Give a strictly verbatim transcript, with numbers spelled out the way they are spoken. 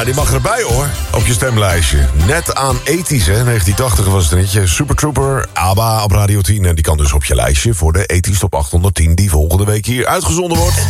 Ja, die mag erbij hoor, op je stemlijstje. Net aan ethisch, hè. negentien tachtig was het een hitje. Super Trooper, ABBA op Radio tien. En die kan dus op je lijstje voor de ethisch top achthonderdtien... die volgende week hier uitgezonden wordt.